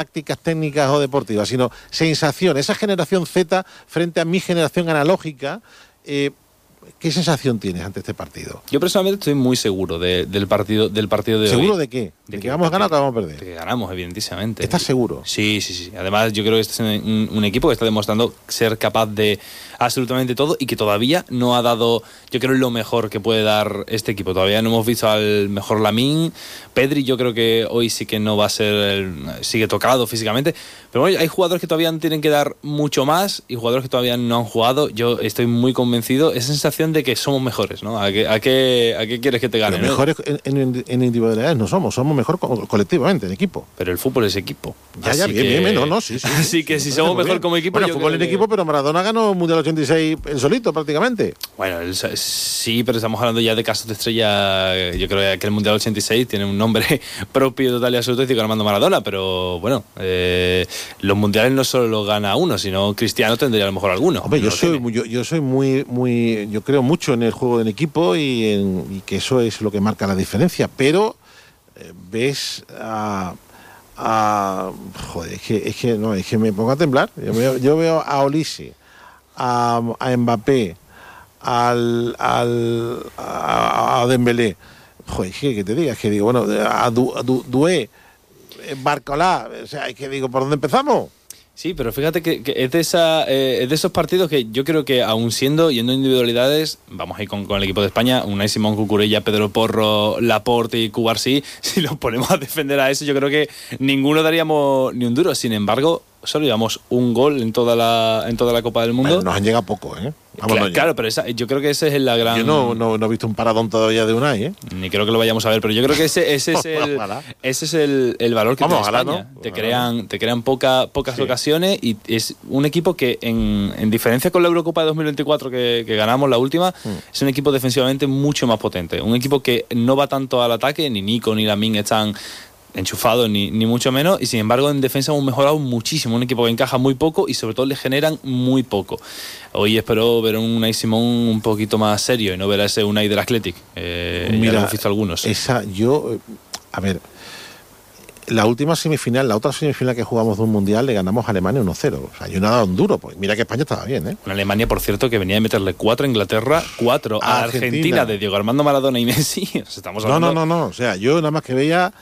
tácticas técnicas o deportivas, sino sensación. Esa generación Z frente a mi generación analógica, ¿qué sensación tienes ante este partido? Yo personalmente estoy muy seguro del partido de hoy. ¿Seguro de qué? ¿De que vamos a ganar o que vamos a perder? De que ganamos, evidentísimamente. ¿Estás seguro? Sí. Además, yo creo que este es un equipo que está demostrando ser capaz de absolutamente todo y que todavía no ha dado, yo creo, lo mejor que puede dar este equipo. Todavía no hemos visto al mejor Lamine. Pedri yo creo que hoy sí que no va a ser, sigue tocado físicamente. Pero bueno, hay jugadores que todavía tienen que dar mucho más y jugadores que todavía no han jugado. Yo estoy muy convencido, esa sensación de que somos mejores, ¿no? ¿A qué quieres que te gane? Pero mejores en individualidades no somos mejor colectivamente, en equipo. Pero el fútbol es equipo. Bien, sí. Así que si somos mejor como equipo... Bueno, fútbol en equipo, pero Maradona ganó el Mundial 86 él solito, prácticamente. Bueno, sí, pero estamos hablando ya de casos de estrella. Yo creo que el Mundial 86 tiene un nombre propio, total y absoluto, y Armando Maradona, pero bueno, los mundiales no solo los gana uno, sino Cristiano tendría a lo mejor alguno. Hombre, yo soy muy, yo creo mucho en el juego en equipo y que eso es lo que marca la diferencia, pero ves joder, es que me pongo a temblar. Yo veo a Olise, a Mbappé, a Dembélé. Joder, que te diga, es que digo, bueno, a Doué, Barcolá, o sea, es que digo, ¿por dónde empezamos? Sí, pero fíjate que es de esos partidos que yo creo que aún yendo individualidades, vamos a ir con el equipo de España, Unai Simón, Cucurella, Pedro Porro, Laporte y Cubarsí, si los ponemos a defender a eso, yo creo que ninguno daríamos ni un duro. Sin embargo, solo llevamos un gol en toda la Copa del Mundo. Bueno, nos han llegado poco, ¿eh? Claro, pero yo creo que ese es la gran... Yo no he visto un paradón todavía de Unai, ¿eh? Ni creo que lo vayamos a ver, pero yo creo que ese es el valor que tiene España. ¿No? Te crean pocas ocasiones y es un equipo que, en diferencia con la Eurocopa de 2024 que ganamos la última, es un equipo defensivamente mucho más potente. Un equipo que no va tanto al ataque, ni Nico ni Lamine están enchufados ni mucho menos, y sin embargo en defensa hemos mejorado muchísimo. Un equipo que encaja muy poco y sobre todo le generan muy poco. Hoy espero ver un Unai Simón un poquito más serio y no ver a ese Unai del Athletic. Mira, ya lo hemos visto algunos. La otra semifinal que jugamos de un mundial le ganamos a Alemania 1-0. O sea, yo no he dado un duro, pues mira que España estaba bien, ¿eh? Una Alemania, por cierto, que venía de meterle 4 a Inglaterra, 4 a Argentina de Diego Armando Maradona y Messi. Estamos hablando... No. O sea, yo nada más que veía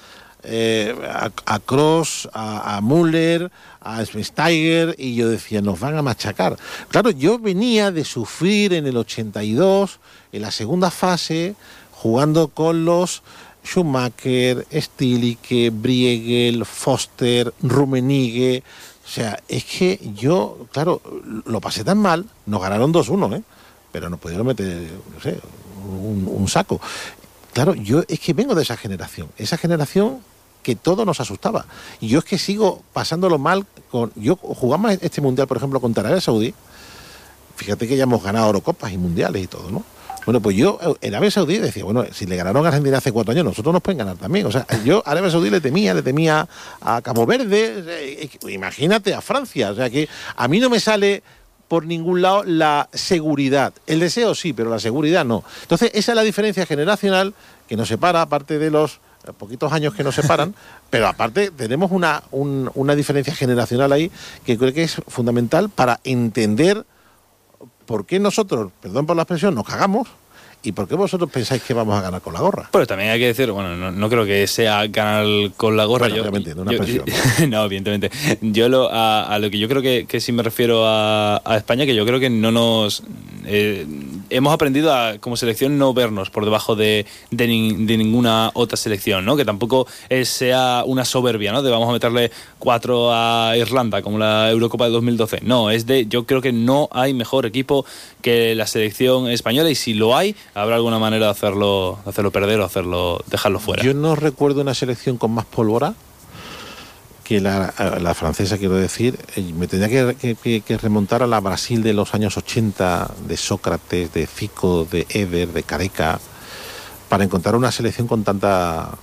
a Kroos, a Müller, a Schweinsteiger, y yo decía, nos van a machacar. Claro, yo venía de sufrir en el 82, en la segunda fase, jugando con los Schumacher, Stilicke, Briegel, Foster, Rummenigge. O sea, es que yo, claro, lo pasé tan mal. Nos ganaron 2-1, ¿eh? Pero nos pudieron meter, no sé, un saco. Claro, yo es que vengo de esa generación que todo nos asustaba. Y yo es que sigo pasándolo mal yo jugamos este mundial, por ejemplo, contra Arabia Saudí. Fíjate que ya hemos ganado Eurocopas y mundiales y todo, ¿no? Bueno, pues yo en Arabia Saudí decía, bueno, si le ganaron a Argentina hace 4 años, nosotros nos pueden ganar también. O sea, yo a Arabia Saudí le temía a Cabo Verde, imagínate a Francia. O sea, que a mí no me sale por ningún lado la seguridad. El deseo sí, pero la seguridad no. Entonces, esa es la diferencia generacional que nos separa, aparte de los poquitos años que nos separan, pero aparte tenemos una diferencia generacional ahí que creo que es fundamental para entender por qué nosotros, perdón por la expresión, nos cagamos. ¿Y por qué vosotros pensáis que vamos a ganar con la gorra? Pero también hay que decir, bueno, no creo que sea ganar con la gorra. Bueno, obviamente, de una presión. No, evidentemente. Yo a lo que yo creo que sí me refiero a España, que yo creo que no nos... hemos aprendido como selección no vernos por debajo de ninguna otra selección, ¿no? Que tampoco sea una soberbia, ¿no? De vamos a meterle 4 a Irlanda, como la Eurocopa de 2012. No, yo creo que no hay mejor equipo que la selección española, y si lo hay, habrá alguna manera de hacerlo perder o dejarlo fuera. Yo no recuerdo una selección con más pólvora que la francesa, quiero decir. Me tendría que remontar a la Brasil de los años 80, de Sócrates, de Fico, de Eder, de Careca, para encontrar una selección con tanta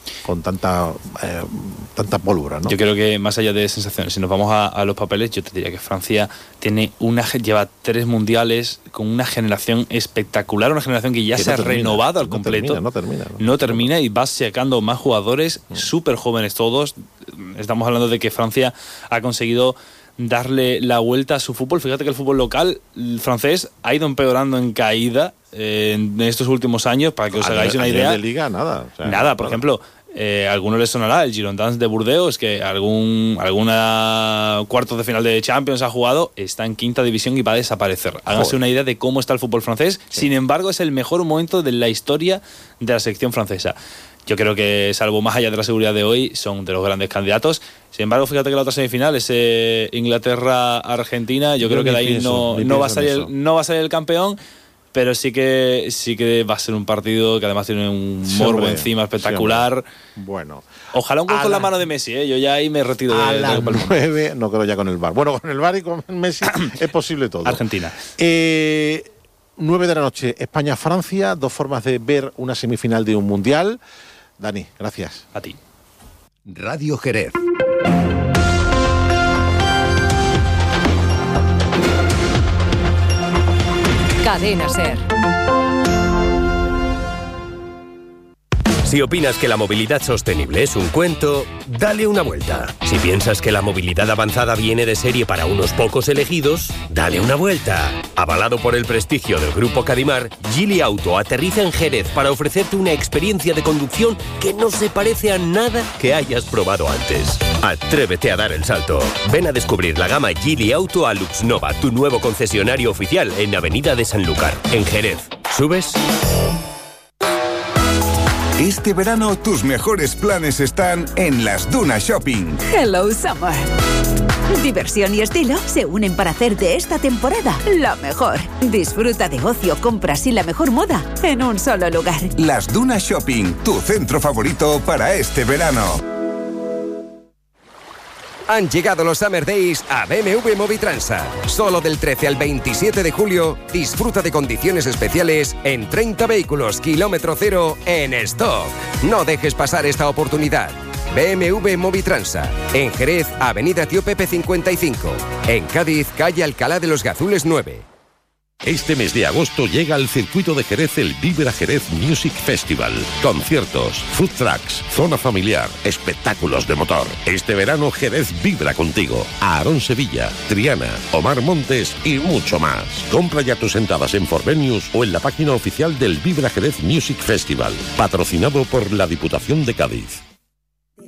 con tanta pólvora, ¿no? Yo creo que más allá de sensaciones, si nos vamos a los papeles, yo te diría que Francia lleva 3 mundiales con una generación espectacular, una generación que ya se ha renovado al completo. No termina y va sacando más jugadores súper jóvenes todos. Estamos hablando de que Francia ha conseguido darle la vuelta a su fútbol. Fíjate que el fútbol local, el francés, ha ido empeorando en caída en estos últimos años, para que os hagáis una idea. De liga, nada. Por ejemplo, a algunos les sonará el Girondins de Burdeos, que alguna cuartos de final de Champions ha jugado, está en 5ª división y va a desaparecer. Háganse una idea de cómo está el fútbol francés. Sí. Sin embargo, es el mejor momento de la historia de la selección francesa. Yo creo que, salvo más allá de la seguridad de hoy, son de los grandes candidatos. Sin embargo, fíjate que la otra semifinal es Inglaterra-Argentina. Yo creo que de ahí no va a salir el campeón, pero sí que va a ser un partido que además tiene un morbo encima espectacular. Bueno, ojalá un gol con la mano de Messi, ¿eh? Yo ya ahí me retiro de las 9, no creo ya con el VAR. Bueno, con el VAR y con Messi es posible todo. Argentina. 9 de la noche, España-Francia, 2 formas de ver una semifinal de un mundial. Dani, gracias. A ti. Radio Jerez. Cadena SER. Si opinas que la movilidad sostenible es un cuento, dale una vuelta. Si piensas que la movilidad avanzada viene de serie para unos pocos elegidos, dale una vuelta. Avalado por el prestigio del Grupo Cadimar, Geely Auto aterriza en Jerez para ofrecerte una experiencia de conducción que no se parece a nada que hayas probado antes. Atrévete a dar el salto. Ven a descubrir la gama Geely Auto a Luxnova, tu nuevo concesionario oficial en Avenida de Sanlúcar, en Jerez. ¿Subes? Este verano tus mejores planes están en Las Dunas Shopping. Hello Summer. Diversión y estilo se unen para hacer de esta temporada la mejor. Disfruta de ocio, compras y la mejor moda en un solo lugar. Las Dunas Shopping, tu centro favorito para este verano. Han llegado los Summer Days a BMW Movitransa. Solo del 13 al 27 de julio, disfruta de condiciones especiales en 30 vehículos kilómetro cero en stock. No dejes pasar esta oportunidad. BMW Movitransa. En Jerez, Avenida Tío Pepe 55. En Cádiz, calle Alcalá de los Gazules 9. Este mes de agosto llega al circuito de Jerez el Vibra Jerez Music Festival. Conciertos, food trucks, zona familiar, espectáculos de motor. Este verano Jerez vibra contigo. Aarón Sevilla, Triana, Omar Montes y mucho más. Compra ya tus entradas en Forvenius o en la página oficial del Vibra Jerez Music Festival, patrocinado por la Diputación de Cádiz.